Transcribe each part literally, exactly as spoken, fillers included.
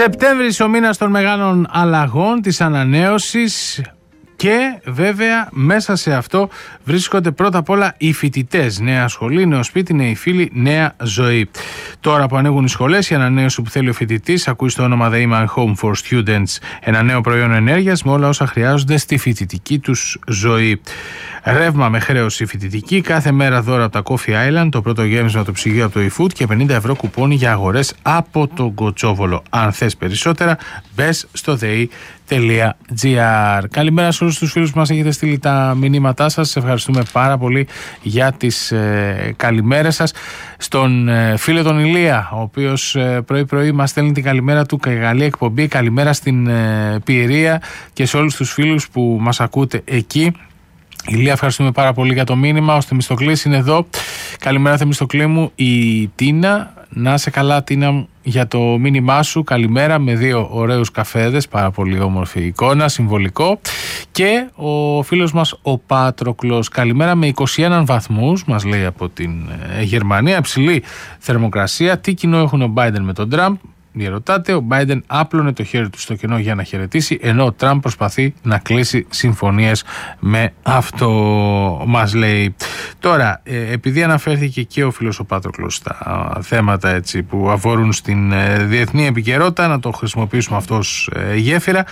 Σεπτέμβρης ο μήνας των μεγάλων αλλαγών, της ανανέωσης. Και βέβαια μέσα σε αυτό βρίσκονται πρώτα απ' όλα οι φοιτητές. Νέα σχολή, νέο σπίτι, νέοι φίλοι, νέα ζωή. Τώρα που ανοίγουν οι σχολές, η ανανέωση που θέλει ο φοιτητής ακούει στο όνομα The Iman Home for Students. Ένα νέο προϊόν ενέργειας με όλα όσα χρειάζονται στη φοιτητική τους ζωή. Ρεύμα με χρέωση φοιτητική, κάθε μέρα δώρα από τα Coffee Island, το πρώτο γέμισμα του ψυγείου από το eFood και πενήντα ευρώ κουπόνι για αγορές από τον Κοτσόβολο. Αν θες περισσότερα, μπες στο δε.gr. Καλημέρα σε όλους τους φίλους που μας έχετε στείλει τα μηνύματά σας. Σας ευχαριστούμε πάρα πολύ για τις ε, καλημέρες σας. Στον ε, φίλο τον Ηλία, ο οποίος ε, πρωί-πρωί μας στέλνει την καλημέρα του, καλή εκπομπή. Καλημέρα στην ε, Πιερία και σε όλους τους φίλους που μας ακούτε εκεί. Ηλία, ευχαριστούμε πάρα πολύ για το μήνυμα. Ο Θεμιστοκλής είναι εδώ. Καλημέρα, Θεμιστοκλή μου. Η Τίνα, να είσαι καλά, Τίνα μου, για το μήνυμά σου. Καλημέρα, με δύο ωραίους καφέδες. Πάρα πολύ όμορφη εικόνα, συμβολικό. Και ο φίλος μας ο Πάτροκλος, καλημέρα, με είκοσι ένα βαθμούς, μας λέει από την ε, Γερμανία. Υψηλή θερμοκρασία. Τι κοινό έχουν ο Biden με τον Τραμπ? Διερωτάτε, ο Biden άπλωνε το χέρι του στο κενό για να χαιρετήσει, ενώ ο Τραμπ προσπαθεί να κλείσει συμφωνίες με αυτό, μας λέει. Τώρα, ε, επειδή αναφέρθηκε και ο φίλος ο Πάτροκλος στα θέματα έτσι, που αφορούν στην ε, διεθνή επικαιρότητα, να το χρησιμοποιήσουμε αυτό ως ε, γέφυρα.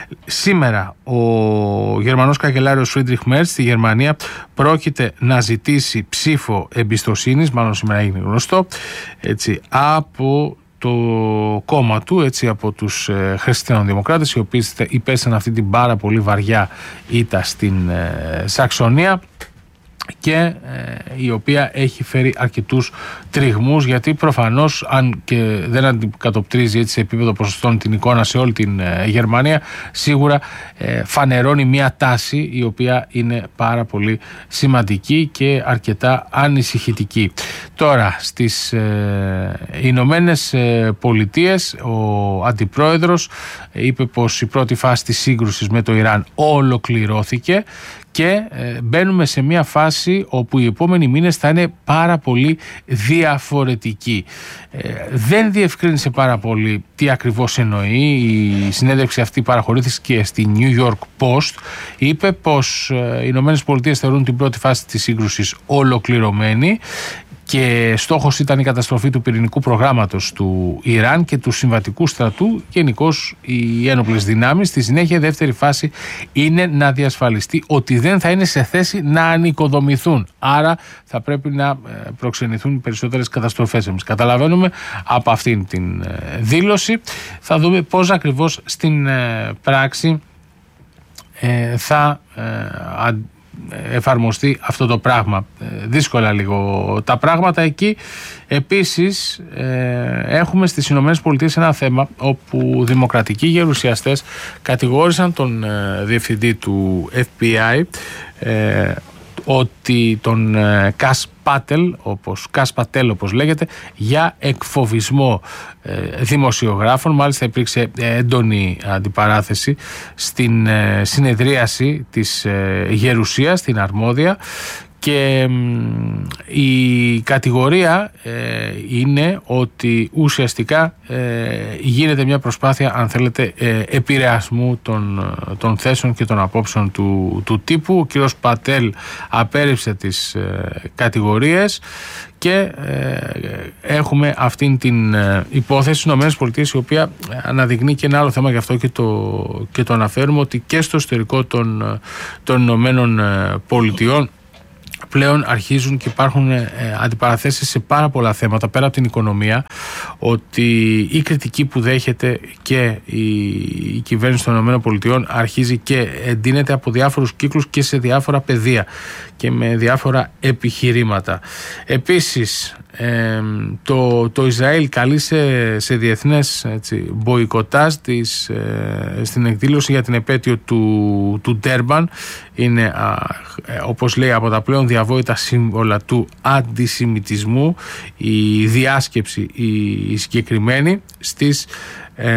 Σήμερα ο Γερμανός καγκελάριος Φρίντριχ Μέρτς στη Γερμανία πρόκειται να ζητήσει ψήφο εμπιστοσύνης, μάλλον σήμερα έγινε γνωστό, έτσι, από το κόμμα του, έτσι, από τους ε, χριστιανοδημοκράτες, οι οποίοι υπέστησαν αυτή την πάρα πολύ βαριά ήττα στην ε, Σαξονία και ε, η οποία έχει φέρει αρκετούς τριγμούς, γιατί προφανώς, αν και δεν αντικατοπτρίζει έτσι σε επίπεδο ποσοστών την εικόνα σε όλη την ε, Γερμανία, σίγουρα ε, φανερώνει μια τάση η οποία είναι πάρα πολύ σημαντική και αρκετά ανησυχητική. Τώρα, στις ε, Ηνωμένες ε, Πολιτείες, ο Αντιπρόεδρος είπε πως η πρώτη φάση της σύγκρουσης με το Ιράν ολοκληρώθηκε και ε, μπαίνουμε σε μια φάση όπου οι επόμενοι μήνες θα είναι πάρα πολύ διαφορετικοί. Ε, δεν διευκρίνησε πάρα πολύ τι ακριβώς εννοεί. Η συνέντευξη αυτή παραχωρήθηκε στη New York Post. Είπε πως ε, οι Ηνωμένες Πολιτείες θεωρούν την πρώτη φάση της σύγκρουσης ολοκληρωμένη και στόχος ήταν η καταστροφή του πυρηνικού προγράμματος του Ιράν και του συμβατικού στρατού, γενικώς οι ένοπλες δυνάμεις. Στη συνέχεια, η δεύτερη φάση είναι να διασφαλιστεί ότι δεν θα είναι σε θέση να ανοικοδομηθούν. Άρα θα πρέπει να προξενηθούν περισσότερες καταστροφές. Εμείς καταλαβαίνουμε από αυτήν την δήλωση. Θα δούμε πώς ακριβώς στην πράξη θα εφαρμοστεί αυτό το πράγμα. Δύσκολα λίγο τα πράγματα εκεί. Επίσης ε, έχουμε στις Ηνωμένες Πολιτείες ένα θέμα όπου δημοκρατικοί γερουσιαστές κατηγόρησαν τον ε, διευθυντή του Εφ Μπι Άι ε, ότι τον ε, Κας Πάτελ, όπως, Κας Πατέλ όπως λέγεται, για εκφοβισμό ε, δημοσιογράφων. Μάλιστα υπήρξε έντονη αντιπαράθεση στην ε, συνεδρίαση της ε, Γερουσίας, στην Αρμόδια, και η κατηγορία ε, είναι ότι ουσιαστικά ε, γίνεται μια προσπάθεια, αν θέλετε, ε, επηρεασμού των, των θέσεων και των απόψεων του, του τύπου. Ο κ. Πατέλ απέρριψε τις ε, κατηγορίες και ε, έχουμε αυτήν την ε, υπόθεση στις ΗΠΑ, η οποία αναδεικνύει και ένα άλλο θέμα, γι' αυτό και το, και το αναφέρουμε, ότι και στο εσωτερικό των, των ΗΠΑ πλέον αρχίζουν και υπάρχουν ε, αντιπαραθέσεις σε πάρα πολλά θέματα πέρα από την οικονομία, ότι η κριτική που δέχεται και η, η κυβέρνηση των ΗΠΑ αρχίζει και εντείνεται από διάφορους κύκλους και σε διάφορα πεδία και με διάφορα επιχειρήματα. Επίσης ε, το, το Ισραήλ καλεί σε, σε διεθνές έτσι, μποϊκοτάζ της, ε, στην εκδήλωση για την επέτειο του, του Ντέρμπαν. Είναι α, ε, όπως λέει από τα πλέον διαβόητα σύμβολα του αντισημιτισμού η διάσκεψη η, η συγκεκριμένη στις ε,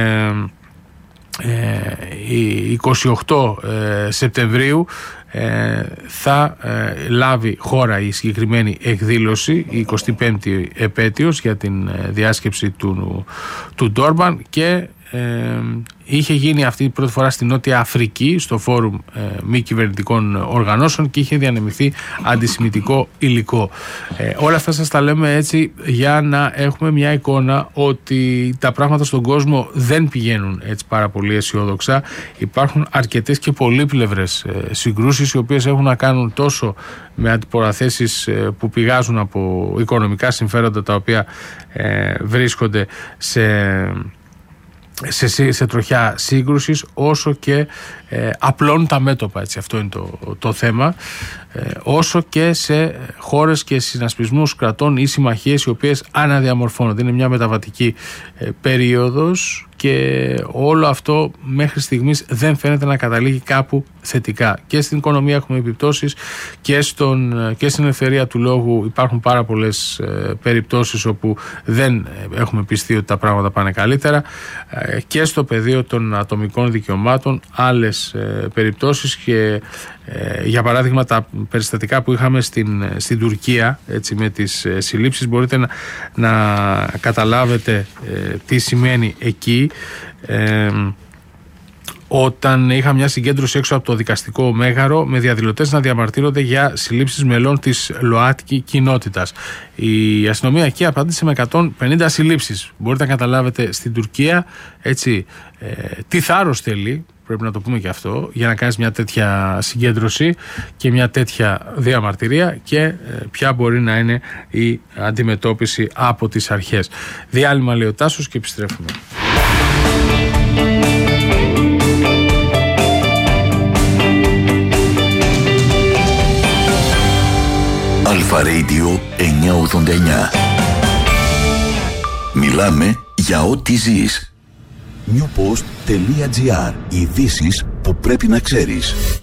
ε, είκοσι οκτώ ε, Σεπτεμβρίου ε, θα ε, λάβει χώρα η συγκεκριμένη εκδήλωση, η εικοστή πέμπτη επέτειος για την ε, διάσκεψη του, του Ντόρμπαν, και ε, είχε γίνει αυτή πρώτη φορά στη Νότια Αφρική στο φόρουμ ε, μη κυβερνητικών οργανώσεων και είχε διανεμηθεί αντισημιτικό υλικό. Ε, όλα αυτά σας τα λέμε έτσι για να έχουμε μια εικόνα ότι τα πράγματα στον κόσμο δεν πηγαίνουν έτσι πάρα πολύ αισιόδοξα. Υπάρχουν αρκετές και πολύπλευρες ε, συγκρούσεις οι οποίες έχουν να κάνουν τόσο με αντιπαραθέσεις ε, που πηγάζουν από οικονομικά συμφέροντα τα οποία ε, βρίσκονται σε Σε, σε τροχιά σύγκρουσης, όσο και ε, απλώνουν τα μέτωπα, έτσι, αυτό είναι το, το θέμα, ε, όσο και σε χώρες και συνασπισμούς κρατών ή συμμαχίες οι οποίες αναδιαμορφώνονται. Είναι μια μεταβατική ε, περίοδος και όλο αυτό μέχρι στιγμής δεν φαίνεται να καταλήγει κάπου θετικά. Και στην οικονομία έχουμε επιπτώσεις και, στον, και στην ελευθερία του λόγου υπάρχουν πάρα πολλές ε, περιπτώσεις όπου δεν έχουμε πιστεί ότι τα πράγματα πάνε καλύτερα, ε, και στο πεδίο των ατομικών δικαιωμάτων άλλες ε, περιπτώσεις και ε, για παράδειγμα τα περιστατικά που είχαμε στην, στην Τουρκία, έτσι, με τις ε, συλλήψεις, μπορείτε να, να καταλάβετε ε, τι σημαίνει εκεί. Ε, όταν είχα μια συγκέντρωση έξω από το δικαστικό μέγαρο με διαδηλωτές να διαμαρτύρονται για συλλήψεις μελών της ΛΟΑΤΚΙ κοινότητας. Η αστυνομία εκεί απάντησε με εκατόν πενήντα συλλήψεις. Μπορείτε να καταλάβετε στην Τουρκία, έτσι, ε, τι θάρρος θέλει, πρέπει να το πούμε και αυτό, για να κάνεις μια τέτοια συγκέντρωση και μια τέτοια διαμαρτυρία και ε, ποια μπορεί να είναι η αντιμετώπιση από τις αρχές. Διάλειμμα, λέει ο Τάσος, και επιστρέφουμε. Αλφα Radio εννιακόσια ογδόντα εννιά. Μιλάμε για ό,τι ζεις. newpost.gr. Ειδήσεις που πρέπει να ξέρεις.